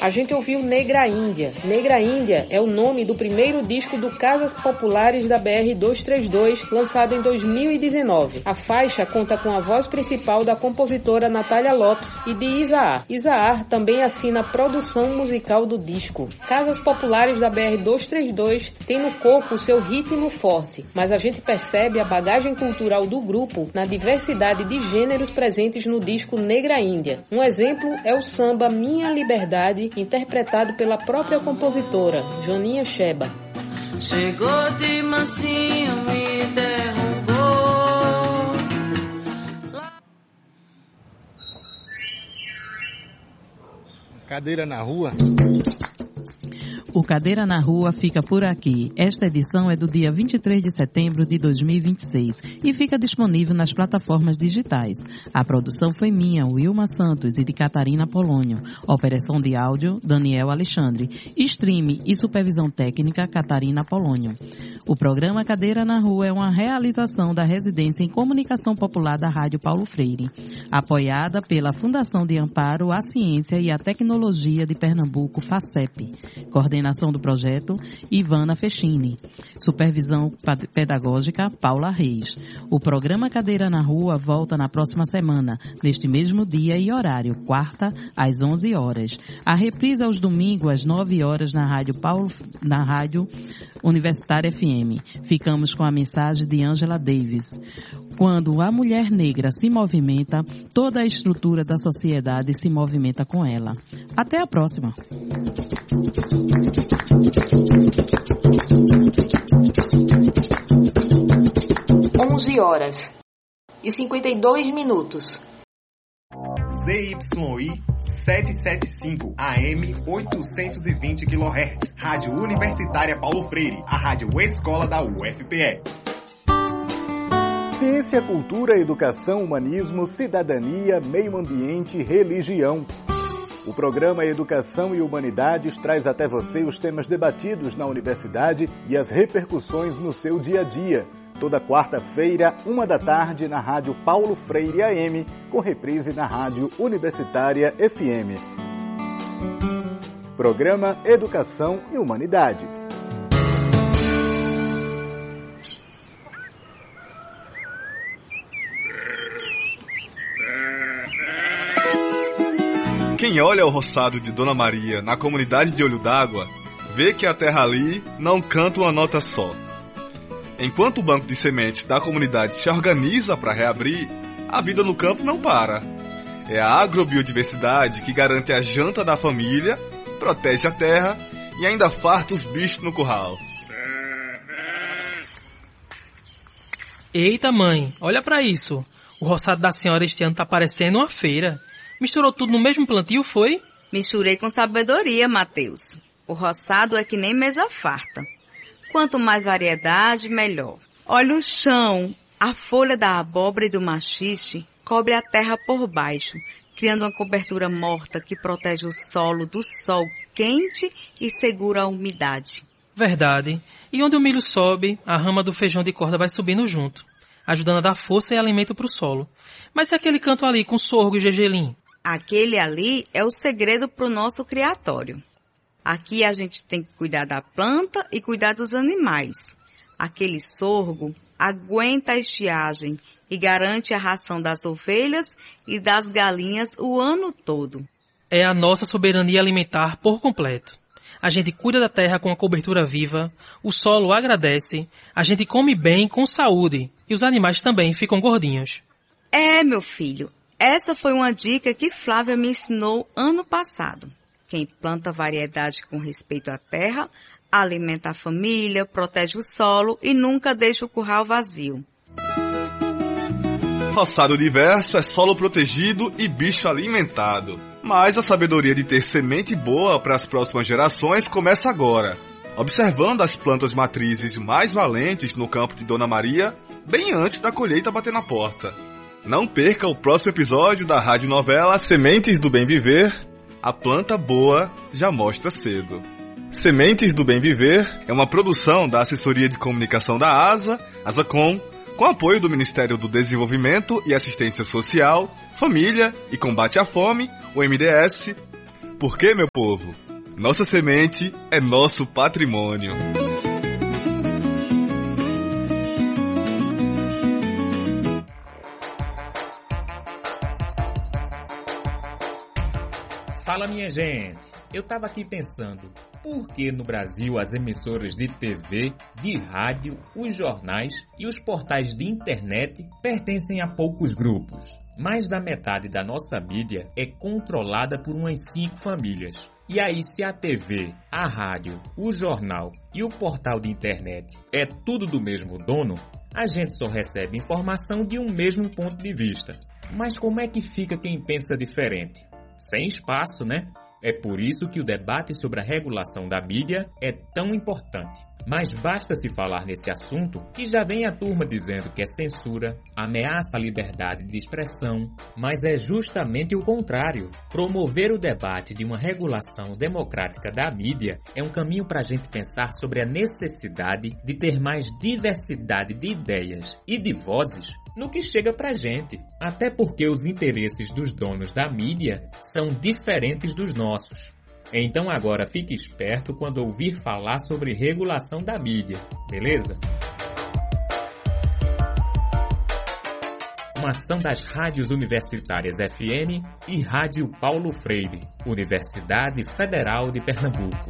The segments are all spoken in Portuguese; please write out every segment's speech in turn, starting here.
A gente ouviu Negra Índia. Negra Índia é o nome do primeiro disco do Casas Populares da BR-232, lançado em 2019. A faixa conta com a voz principal da compositora Natália Lopes e de Isaar. Isaar também assina a produção musical do disco. Casas Populares da BR-232 tem no corpo o seu ritmo forte, mas a gente percebe a bagagem cultural do grupo na diversidade de gêneros presentes no disco Negra Índia. Um exemplo é o samba Minha Liberdade, interpretado pela própria compositora, Joninha Sheba. Chegou de mansinho, me derrubou. Cadeira na rua. O Cadeira na Rua fica por aqui. Esta edição é do dia 23 de setembro de 2026 e fica disponível nas plataformas digitais. A produção foi minha, Wilma Santos, e de Catarina Polônio. Operação de áudio, Daniel Alexandre. Stream e supervisão técnica, Catarina Polônio. O programa Cadeira na Rua é uma realização da Residência em Comunicação Popular da Rádio Paulo Freire, apoiada pela Fundação de Amparo à Ciência e à Tecnologia de Pernambuco, FACEP. Coordenação do projeto, Ivana Fechini. Supervisão pedagógica, Paula Reis. O programa Cadeira na Rua volta na próxima semana, neste mesmo dia e horário, quarta, às 11 horas. A reprise aos domingos, às 9 horas, na Rádio Universitária FM. Ficamos com a mensagem de Angela Davis. Quando a mulher negra se movimenta, toda a estrutura da sociedade se movimenta com ela. Até a próxima. 11h52. ZYI 775 AM 820 kHz. Rádio Universitária Paulo Freire, a rádio escola da UFPE. Ciência, cultura, educação, humanismo, cidadania, meio ambiente, religião. O programa Educação e Humanidades traz até você os temas debatidos na universidade e as repercussões no seu dia a dia. Toda quarta-feira, 13h, na Rádio Paulo Freire AM, com reprise na Rádio Universitária FM. Programa Educação e Humanidades. Quem olha o roçado de Dona Maria na comunidade de Olho d'Água, vê que a terra ali não canta uma nota só. Enquanto o banco de sementes da comunidade se organiza para reabrir, a vida no campo não para. É a agrobiodiversidade que garante a janta da família, protege a terra e ainda farta os bichos no curral. Eita, mãe, olha para isso. O roçado da senhora este ano tá parecendo uma feira. Misturou tudo no mesmo plantio, foi? Misturei com sabedoria, Mateus. O roçado é que nem mesa farta. Quanto mais variedade, melhor. Olha o chão. A folha da abóbora e do maxixe cobre a terra por baixo, criando uma cobertura morta que protege o solo do sol quente e segura a umidade. Verdade. E onde o milho sobe, a rama do feijão de corda vai subindo junto, ajudando a dar força e alimento para o solo. Mas e aquele canto ali com sorgo e gergelim? Aquele ali é o segredo para o nosso criatório. Aqui a gente tem que cuidar da planta e cuidar dos animais. Aquele sorgo aguenta a estiagem e garante a ração das ovelhas e das galinhas o ano todo. É a nossa soberania alimentar por completo. A gente cuida da terra com a cobertura viva, o solo agradece, a gente come bem com saúde e os animais também ficam gordinhos. É, meu filho, essa foi uma dica que Flávia me ensinou ano passado. Quem planta variedade com respeito à terra, alimenta a família, protege o solo e nunca deixa o curral vazio. Roçado diverso é solo protegido e bicho alimentado. Mas a sabedoria de ter semente boa para as próximas gerações começa agora, observando as plantas matrizes mais valentes no campo de Dona Maria, bem antes da colheita bater na porta. Não perca o próximo episódio da radionovela Sementes do Bem Viver. A planta boa já mostra cedo. Sementes do Bem Viver é uma produção da Assessoria de Comunicação da ASA, ASACOM, com apoio do Ministério do Desenvolvimento e Assistência Social, Família e Combate à Fome, o MDS, Por quê, meu povo? Nossa semente é nosso patrimônio. Fala, minha gente! Eu tava aqui pensando, por que no Brasil as emissoras de TV, de rádio, os jornais e os portais de internet pertencem a poucos grupos? Mais da metade da nossa mídia é controlada por umas 5 famílias. E aí, se a TV, a rádio, o jornal e o portal de internet é tudo do mesmo dono, a gente só recebe informação de um mesmo ponto de vista. Mas como é que fica quem pensa diferente? Sem espaço, né? É por isso que o debate sobre a regulação da mídia é tão importante. Mas basta se falar nesse assunto que já vem a turma dizendo que é censura, ameaça à liberdade de expressão, mas é justamente o contrário. Promover o debate de uma regulação democrática da mídia é um caminho para a gente pensar sobre a necessidade de ter mais diversidade de ideias e de vozes no que chega pra gente. Até porque os interesses dos donos da mídia são diferentes dos nossos. Então agora fique esperto quando ouvir falar sobre regulação da mídia, beleza? Uma ação das rádios universitárias FM e Rádio Paulo Freire, Universidade Federal de Pernambuco.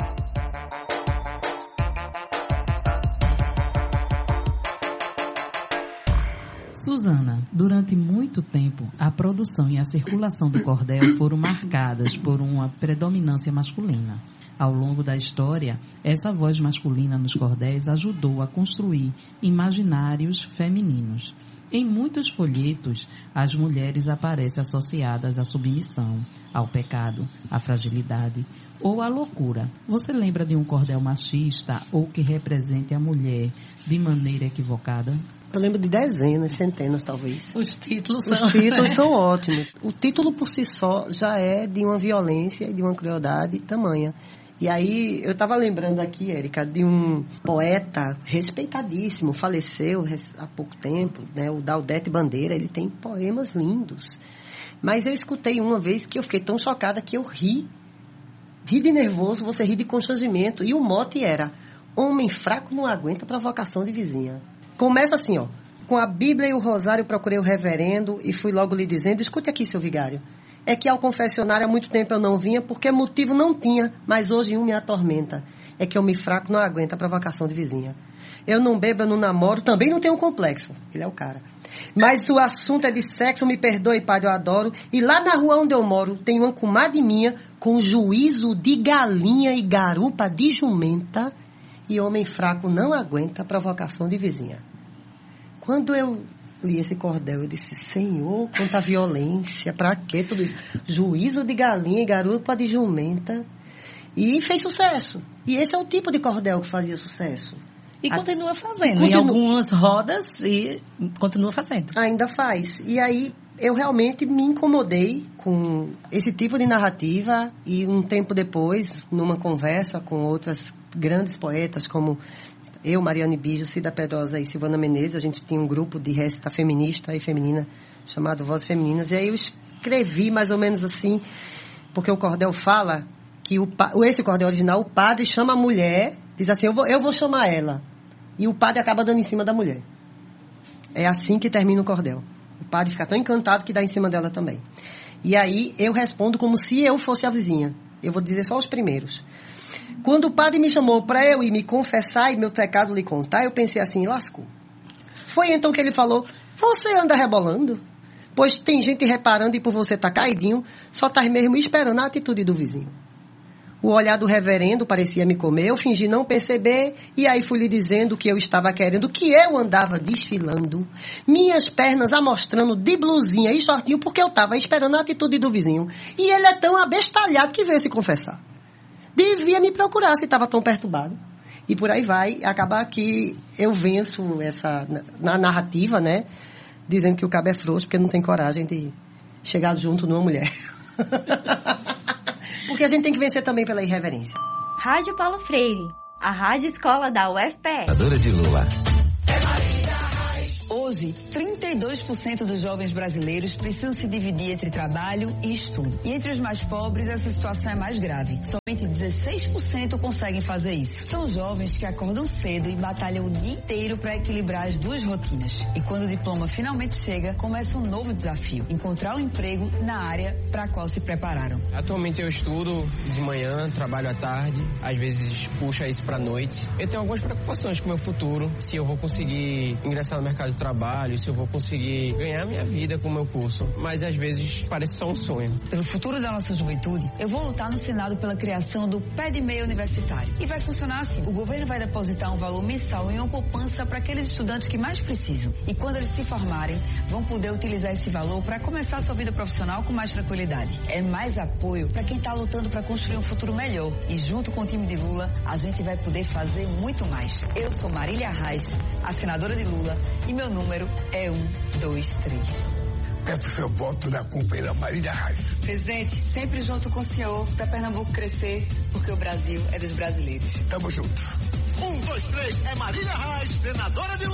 Suzana, durante muito tempo, a produção e a circulação do cordel foram marcadas por uma predominância masculina. Ao longo da história, essa voz masculina nos cordéis ajudou a construir imaginários femininos. Em muitos folhetos, as mulheres aparecem associadas à submissão, ao pecado, à fragilidade ou à loucura. Você lembra de um cordel machista ou que represente a mulher de maneira equivocada? Eu lembro de dezenas, centenas talvez. Os títulos são ótimos. O título por si só já é de uma violência e de uma crueldade tamanha. E aí, eu estava lembrando aqui, Érica, de um poeta respeitadíssimo, faleceu há pouco tempo, né, o Daudete Bandeira. Ele tem poemas lindos. Mas eu escutei uma vez que eu fiquei tão chocada que eu ri. Ri de nervoso, você ri de constrangimento. E o mote era: homem fraco não aguenta provocação de vizinha. Começa assim, ó. Com a Bíblia e o rosário procurei o reverendo e fui logo lhe dizendo: escute aqui, seu vigário. É que ao confessionário há muito tempo eu não vinha porque motivo não tinha, mas hoje um me atormenta. É que homem fraco não aguenta a provocação de vizinha. Eu não bebo, eu não namoro, também não tenho complexo. Ele é o cara. Mas o assunto é de sexo, me perdoe, padre, eu adoro. E lá na rua onde eu moro tem uma comadre minha com juízo de galinha e garupa de jumenta. E homem fraco não aguenta a provocação de vizinha. Quando eu li esse cordel, eu disse: Senhor, quanta violência, pra que tudo isso? Juízo de galinha e garupa de jumenta. E fez sucesso. E esse é o tipo de cordel que fazia sucesso. E continua fazendo. Em algumas rodas e continua fazendo. Ainda faz. E aí eu realmente me incomodei com esse tipo de narrativa. E um tempo depois, numa conversa com outras grandes poetas como eu, Mariane Bijo, Cida Pedrosa e Silvana Menezes, a gente tinha um grupo de récita feminista e feminina chamado Vozes Femininas. E aí eu escrevi mais ou menos assim, porque o cordel fala que esse cordel original, o padre chama a mulher, diz assim: eu vou chamar ela. E o padre acaba dando em cima da mulher. É assim que termina o cordel. O padre fica tão encantado que dá em cima dela também. E aí eu respondo como se eu fosse a vizinha. Eu vou dizer só os primeiros. Quando o padre me chamou para eu ir me confessar e meu pecado lhe contar, eu pensei assim: lascou. Foi então que ele falou: você anda rebolando? Pois tem gente reparando e por você tá caidinho, só tá mesmo esperando a atitude do vizinho. O olhar do reverendo parecia me comer, eu fingi não perceber, e aí fui lhe dizendo que eu estava querendo, que eu andava desfilando, minhas pernas amostrando de blusinha e shortinho, porque eu estava esperando a atitude do vizinho. E ele é tão abestalhado que veio se confessar. Devia me procurar se estava tão perturbado. E por aí vai, acabar que eu venço essa na narrativa, né? Dizendo que o cabo é frouxo porque não tem coragem de chegar junto numa mulher. Porque a gente tem que vencer também pela irreverência. Rádio Paulo Freire, a rádio escola da UFPE. Adora de Lula. É Maria Raiz. Hoje, 32% dos jovens brasileiros precisam se dividir entre trabalho e estudo. E entre os mais pobres, essa situação é mais grave. Somente 16% conseguem fazer isso. São jovens que acordam cedo e batalham o dia inteiro para equilibrar as duas rotinas. E quando o diploma finalmente chega, começa um novo desafio: encontrar um emprego na área para a qual se prepararam. Atualmente eu estudo de manhã, trabalho à tarde, às vezes puxa isso para noite. Eu tenho algumas preocupações com o meu futuro, se eu vou conseguir ingressar no mercado de trabalho, se eu vou conseguir ganhar minha vida com o meu curso, mas às vezes parece só um sonho. Pelo futuro da nossa juventude, eu vou lutar no Senado pela criação do Pé de Meia Universitário. E vai funcionar assim: o governo vai depositar um valor mensal em uma poupança para aqueles estudantes que mais precisam. E quando eles se formarem, vão poder utilizar esse valor para começar a sua vida profissional com mais tranquilidade. É mais apoio para quem está lutando para construir um futuro melhor. E junto com o time de Lula, a gente vai poder fazer muito mais. Eu sou Marília Reis, a senadora de Lula, e meu número é 123. Peço seu voto na companheira Marília Reis. Presidente, sempre junto com o senhor, para Pernambuco crescer, porque o Brasil é dos brasileiros. Tamo junto. 1, 2, 3, é Marília Reis, senadora de Lula.